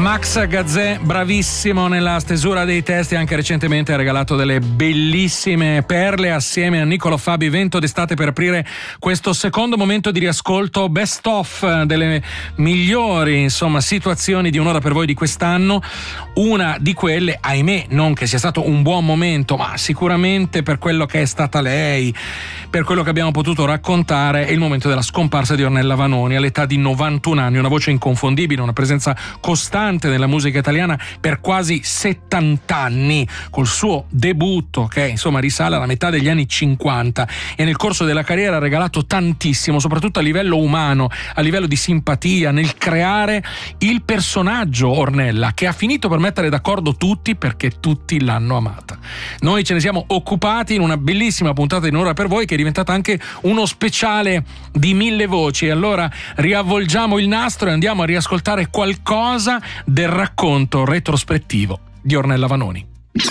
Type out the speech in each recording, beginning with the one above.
Max Gazzè, bravissimo nella stesura dei testi, anche recentemente ha regalato delle bellissime perle assieme a Niccolo Fabi. Vento d'estate per aprire questo secondo momento di riascolto best of delle migliori, insomma, situazioni di Un'ora per voi di quest'anno. Una di quelle, ahimè, non che sia stato un buon momento, ma sicuramente per quello che è stata lei, per quello che abbiamo potuto raccontare, è il momento della scomparsa di Ornella Vanoni all'età di 91 anni, una voce inconfondibile, una presenza costante nella musica italiana per quasi 70 anni, col suo debutto che insomma risale alla metà degli anni 50, e nel corso della carriera ha regalato tantissimo, soprattutto a livello umano, a livello di simpatia, nel creare il personaggio Ornella, che ha finito per mettere d'accordo tutti perché tutti l'hanno amata. Noi ce ne siamo occupati in una bellissima puntata di Un'ora per voi, che è diventata anche uno speciale di 1000 voci. Allora riavvolgiamo il nastro e andiamo a riascoltare qualcosa del racconto retrospettivo di Ornella Vanoni.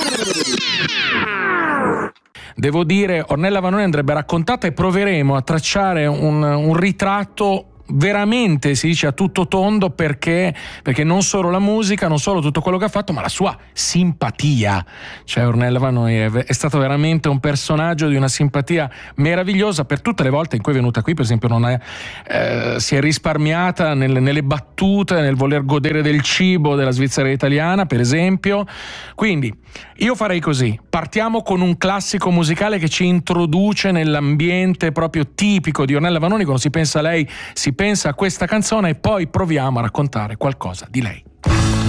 Devo dire, Ornella Vanoni andrebbe raccontata e proveremo a tracciare un ritratto veramente, si dice, a tutto tondo, perché non solo la musica, non solo tutto quello che ha fatto, ma la sua simpatia. Cioè Ornella Vanoni è stato veramente un personaggio di una simpatia meravigliosa. Per tutte le volte in cui è venuta qui, per esempio, si è risparmiata nelle battute, nel voler godere del cibo della Svizzera italiana, per esempio. Quindi io farei così: partiamo con un classico musicale che ci introduce nell'ambiente proprio tipico di Ornella Vanoni. Quando si pensa a lei, si pensa a questa canzone, e poi proviamo a raccontare qualcosa di lei.